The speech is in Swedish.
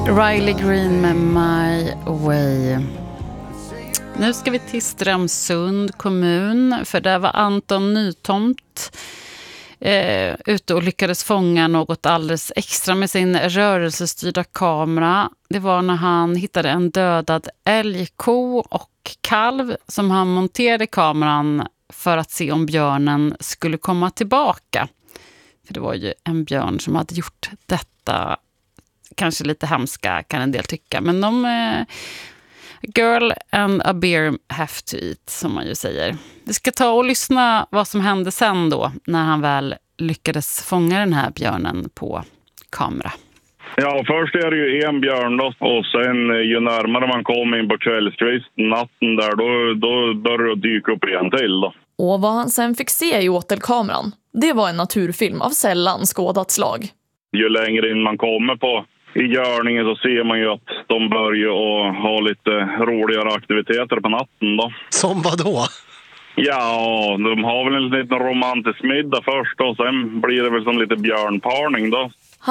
Riley Green med My Way. Nu ska vi till Strömsund kommun, för där var Anton Nytomt ute och lyckades fånga något alldeles extra med sin rörelsestyrda kamera. Det var när han hittade en dödad älgko och kalv som han monterade kameran för att se om björnen skulle komma tillbaka. För det var ju en björn som hade gjort detta. Kanske lite hemska kan en del tycka. Men girl and a bear have to eat, som man ju säger. Vi ska ta och lyssna vad som hände sen då, när han väl lyckades fånga den här björnen på kamera. Ja, först är det ju en björn då, och sen ju närmare man kommer in på kvällskvisten, natten där, då börjar det dyka upp igen till då. Och vad han sen fick se i åtelkameran, det var en naturfilm av sällan skådat slag. Ju längre in man kommer på i görningen så ser man ju att de börjar att ha lite roligare aktiviteter på natten då. Som vad då? Ja, de har väl en liten romantisk middag först och sen blir det väl som lite björnparning då.